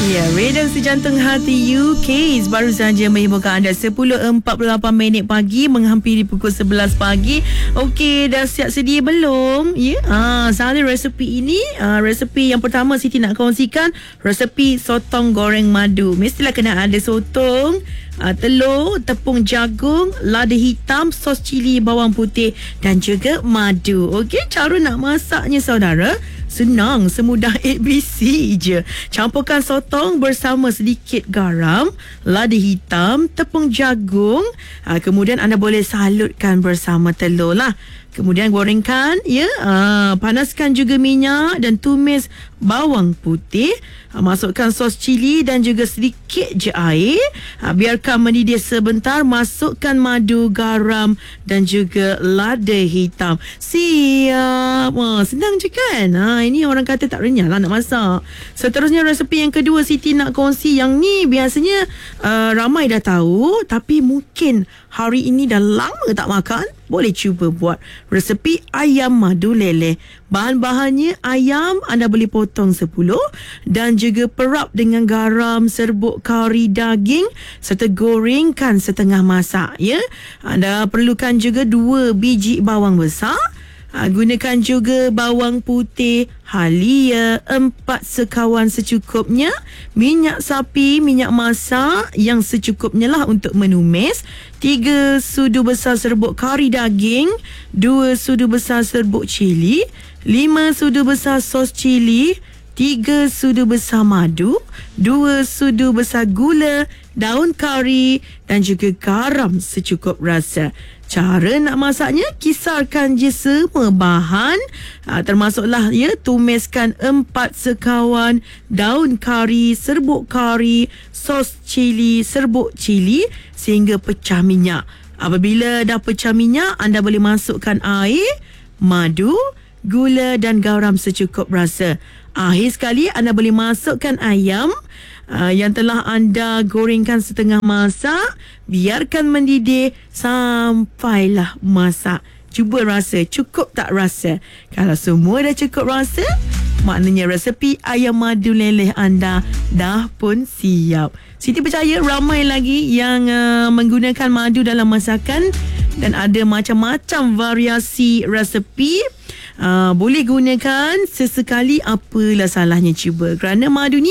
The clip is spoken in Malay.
Ya, Rhythm Sejantung Hati UK baru saja menghiburkan anda 10.48 minit pagi menghampiri pukul 11 pagi. Okey, dah siap sedia belum? Ya, salah resepi ini, resepi yang pertama Siti nak kongsikan, resepi sotong goreng madu. Mestilah kena ada sotong, telur, tepung jagung, lada hitam, sos cili, bawang putih dan juga madu. Okey, cara nak masaknya saudara, senang, semudah ABC je. Campurkan sotong bersama sedikit garam, lada hitam, tepung jagung. Kemudian anda boleh salutkan bersama telur lah. Kemudian gorengkan, ya. Panaskan juga minyak dan tumis bawang putih. Masukkan sos cili dan juga sedikit je air. Biarkan mendidih sebentar. Masukkan madu, garam dan juga lada hitam. Siap. Senang je kan? Ini orang kata tak renyah lah nak masak. Seterusnya resepi yang kedua Siti nak kongsi. Yang ni biasanya ramai dah tahu, tapi mungkin hari ini dah lama tak makan. Boleh cuba buat resepi ayam madu leleh. Bahan-bahannya ayam anda boleh potong 10 dan juga perap dengan garam, serbuk kari daging serta gorengkan setengah masak, ya. Anda perlukan juga 2 biji bawang besar. Gunakan juga bawang putih halia 4 sekawan secukupnya, minyak sapi, minyak masak yang secukupnya lah untuk menumis, 3 sudu besar serbuk kari daging, 2 sudu besar serbuk cili, 5 sudu besar sos cili, 3 sudu besar madu, 2 sudu besar gula, daun kari dan juga garam secukup rasa. Cara nak masaknya, kisarkan je semua bahan, termasuklah, ya, tumiskan 4 sekawan daun kari, serbuk kari, sos cili, serbuk cili sehingga pecah minyak. Apabila dah pecah minyak, anda boleh masukkan air, madu, gula dan garam secukup rasa. Akhir sekali anda boleh masukkan ayam yang telah anda gorengkan setengah masak. Biarkan mendidih sampailah masak. Cuba rasa cukup tak rasa. Kalau semua dah cukup rasa, maknanya resepi ayam madu leleh anda dah pun siap. Siti percaya ramai lagi yang menggunakan madu dalam masakan dan ada macam-macam variasi resepi. Boleh gunakan sesekali, apalah salahnya cuba. Kerana madu ni